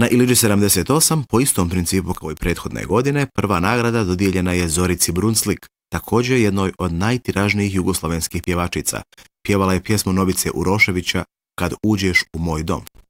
Na Ilidži 78, po istom principu kao i prethodne godine, prva nagrada dodijeljena je Zorici Brunslik, također jednoj od najtiražnijih jugoslavenskih pjevačica. Pjevala je pjesmu Novice Uroševića Kad uđeš u moj dom.